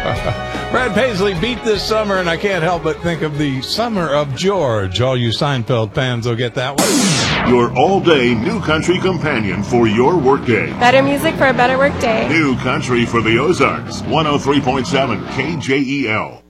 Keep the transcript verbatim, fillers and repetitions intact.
Brad Paisley beat this summer, and I can't help but think of the Summer of George. All you Seinfeld fans will get that one. Your all-day New Country companion for your workday. Better music for a better workday. New Country for the Ozarks. one oh three point seven K J E L.